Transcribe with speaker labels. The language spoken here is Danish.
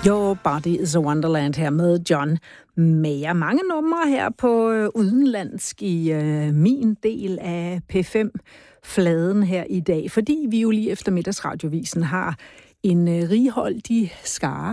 Speaker 1: Your Body is a Wonderland her med John Mayer. Mange numre her på udenlandsk i min del af P5-fladen her i dag, fordi vi jo lige efter middagsradiovisen har en righoldig skare